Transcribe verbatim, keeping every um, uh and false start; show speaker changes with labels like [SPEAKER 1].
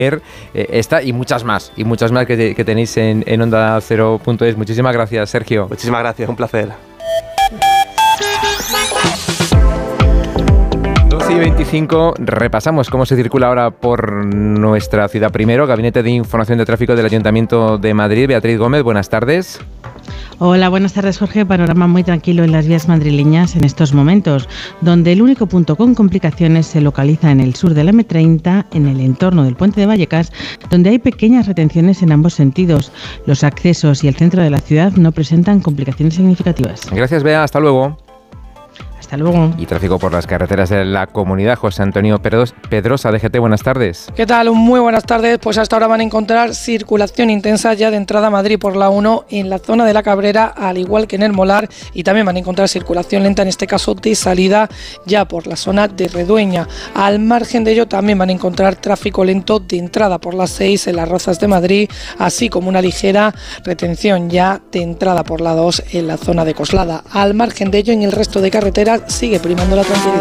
[SPEAKER 1] eh, esta y muchas más, y muchas más que, te, que tenéis en, en onda cero punto es. Muchísimas gracias, Sergio.
[SPEAKER 2] Muchísimas gracias, un placer.
[SPEAKER 1] doce y veinticinco, repasamos cómo se circula ahora por nuestra ciudad. Primero, Gabinete de Información de Tráfico del Ayuntamiento de Madrid. Beatriz Gómez, buenas tardes.
[SPEAKER 3] Hola, buenas tardes, Jorge. Panorama muy tranquilo en las vías madrileñas en estos momentos, donde el único punto con complicaciones se localiza en el sur de la eme treinta, en el entorno del puente de Vallecas, donde hay pequeñas retenciones en ambos sentidos. Los accesos y el centro de la ciudad no presentan complicaciones significativas.
[SPEAKER 1] Gracias, Bea. Hasta luego.
[SPEAKER 3] Hasta luego.
[SPEAKER 1] Y tráfico por las carreteras de la comunidad. José Antonio Pedrosa, D G T, buenas tardes.
[SPEAKER 4] ¿Qué tal? Muy buenas tardes. Pues hasta ahora van a encontrar circulación intensa ya de entrada a Madrid por la uno en la zona de la Cabrera, al igual que en el Molar, y también van a encontrar circulación lenta, en este caso de salida ya por la zona de Redueña. Al margen de ello también van a encontrar tráfico lento de entrada por las seis en las Rozas de Madrid, así como una ligera retención ya de entrada por la dos en la zona de Coslada. Al margen de ello, en el resto de carreteras sigue primando la tranquilidad.